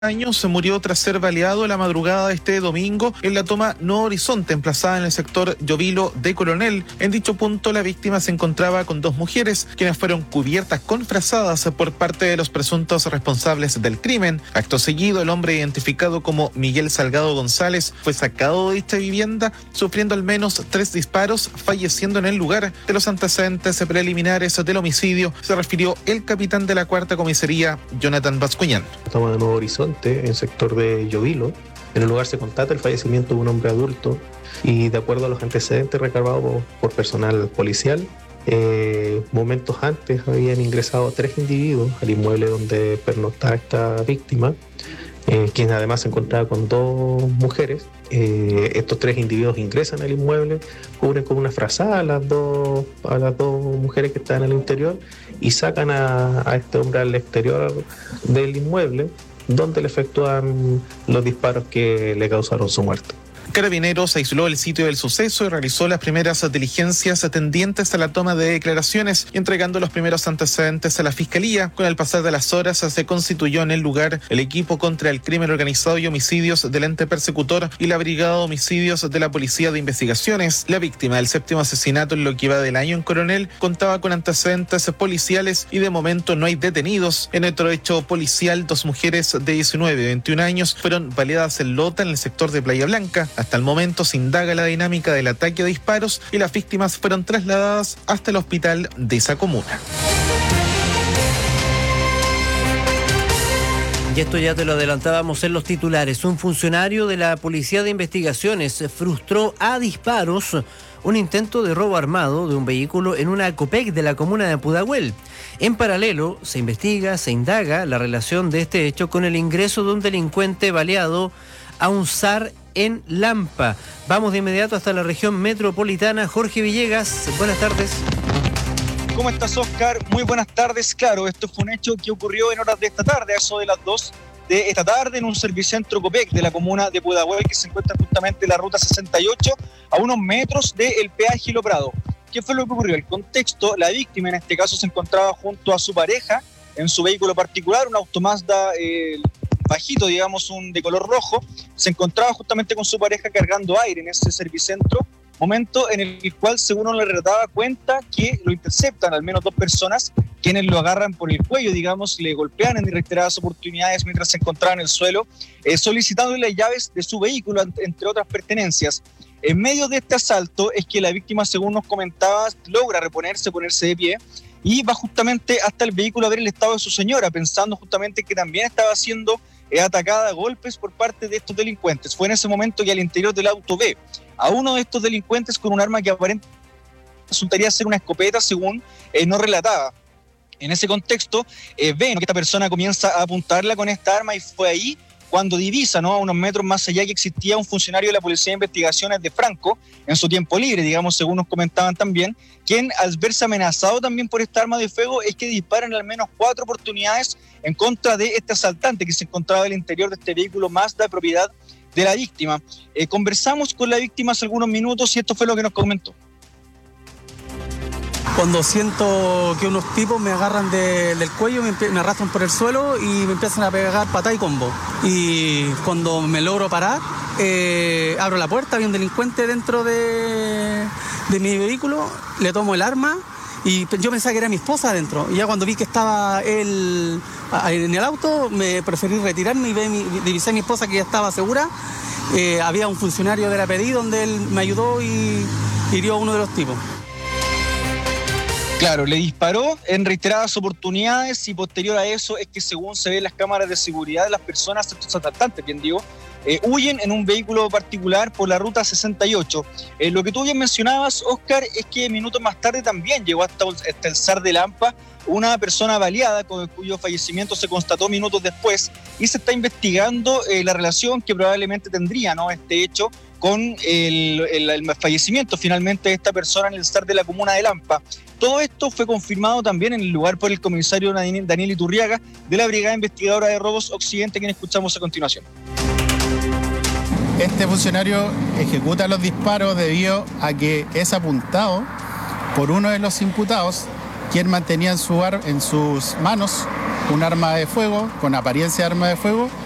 años se murió tras ser baleado la madrugada de este domingo en la toma Nuevo Horizonte, emplazada en el sector Llovilo de Coronel. En dicho punto, la víctima se encontraba con dos mujeres, quienes fueron cubiertas con frazadas por parte de los presuntos responsables del crimen. Acto seguido, el hombre identificado como Miguel Salgado González fue sacado de dicha vivienda, sufriendo al menos 3 disparos, falleciendo en el lugar. De los antecedentes preliminares del homicidio se refirió el capitán de la cuarta comisaría, Jonathan Bascuñán. Toma de Nuevo Horizonte, en el sector de Llovilo. En el lugar se constata el fallecimiento de un hombre adulto y, de acuerdo a los antecedentes recabados por personal policial, momentos antes habían ingresado 3 individuos al inmueble donde pernoctaba esta víctima, quien además se encontraba con 2 mujeres. Estos 3 individuos ingresan al inmueble, cubren con una frazada a las dos mujeres que estaban al interior y sacan a este hombre al exterior del inmueble, donde le efectúan los disparos que le causaron su muerte. Carabineros aisló el sitio del suceso y realizó las primeras diligencias tendientes a la toma de declaraciones y entregando los primeros antecedentes a la Fiscalía. Con el pasar de las horas se constituyó en el lugar el equipo contra el crimen organizado y homicidios del ente persecutor y la brigada de homicidios de la Policía de Investigaciones. La víctima del 7º asesinato en lo que va del año en Coronel contaba con antecedentes policiales y de momento no hay detenidos. En otro hecho policial, 2 mujeres de 19 y 21 años fueron baleadas en Lota, en el sector de Playa Blanca. Hasta el momento se indaga la dinámica del ataque a disparos y las víctimas fueron trasladadas hasta el hospital de esa comuna. Y esto ya te lo adelantábamos en los titulares. Un funcionario de la Policía de Investigaciones frustró a disparos un intento de robo armado de un vehículo en una Copec de la comuna de Pudahuel. En paralelo, se investiga, se indaga la relación de este hecho con el ingreso de un delincuente baleado a un SAR en Lampa. Vamos de inmediato hasta la región metropolitana. Jorge Villegas, buenas tardes. ¿Cómo estás, Oscar? Muy buenas tardes. Claro, esto fue un hecho que ocurrió en horas de esta tarde, a eso de las 2 de esta tarde, en un servicentro Copec de la comuna de Pudahuel, que se encuentra justamente en la ruta 68, a unos metros del peaje Lo Prado. ¿Qué fue lo que ocurrió? El contexto: la víctima en este caso se encontraba junto a su pareja en su vehículo particular, un auto Mazda bajito, digamos, un de color rojo. Se encontraba justamente con su pareja cargando aire en ese servicentro, momento en el cual, según uno le relataba, cuenta que lo interceptan al menos 2 personas, quienes lo agarran por el cuello, digamos, le golpean en reiteradas oportunidades mientras se encontraba en el suelo, solicitándole las llaves de su vehículo, entre otras pertenencias. En medio de este asalto es que la víctima, según nos comentaba, logra ponerse de pie y va justamente hasta el vehículo a ver el estado de su señora, pensando justamente que también estaba siendo atacada a golpes por parte de estos delincuentes. Fue en ese momento que al interior del auto ve a uno de estos delincuentes con un arma que aparentemente resultaría ser una escopeta, según nos relataba. En ese contexto, ven que esta persona comienza a apuntarla con esta arma y fue ahí cuando divisa, a unos metros más allá, que existía un funcionario de la Policía de Investigaciones de Franco, en su tiempo libre, digamos, según nos comentaban también, quien, al verse amenazado también por esta arma de fuego, es que disparan al menos 4 oportunidades en contra de este asaltante que se encontraba al interior de este vehículo Mazda, propiedad de la víctima. Conversamos con la víctima hace algunos minutos y esto fue lo que nos comentó. Cuando siento que unos tipos me agarran del cuello, me arrastran por el suelo y me empiezan a pegar patada y combo. Y cuando me logro parar, abro la puerta, había un delincuente dentro de mi vehículo, le tomo el arma y yo pensaba que era mi esposa adentro. Y ya cuando vi que estaba él en el auto, me preferí retirarme y divisé a mi esposa, que ya estaba segura. Había un funcionario de la PDI donde él me ayudó y hirió a uno de los tipos. Claro, le disparó en reiteradas oportunidades y posterior a eso es que, según se ve en las cámaras de seguridad, las personas, estos asaltantes, bien digo, huyen en un vehículo particular por la ruta 68. Lo que tú bien mencionabas, Oscar, es que minutos más tarde también llegó hasta el SAR de Lampa una persona baleada, cuyo fallecimiento se constató minutos después, y se está investigando la relación que probablemente tendría, este hecho con el fallecimiento finalmente de esta persona en el SAR de la comuna de Lampa. Todo esto fue confirmado también en el lugar por el comisario Daniel Iturriaga, de la Brigada Investigadora de Robos Occidente, quien escuchamos a continuación. Este funcionario ejecuta los disparos debido a que es apuntado por uno de los imputados, quien mantenía en sus manos un arma de fuego, con apariencia de arma de fuego,